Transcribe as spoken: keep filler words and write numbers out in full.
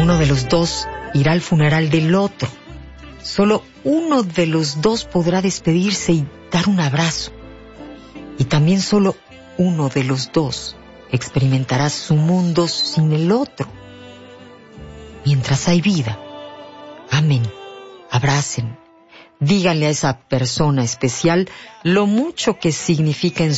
Ninguno de los dos irá al funeral del otro. Solo uno de los dos podrá despedirse y dar un abrazo. Y también solo uno de los dos experimentará su mundo sin el otro. Mientras hay vida, amen, abracen, díganle a esa persona especial lo mucho que significa en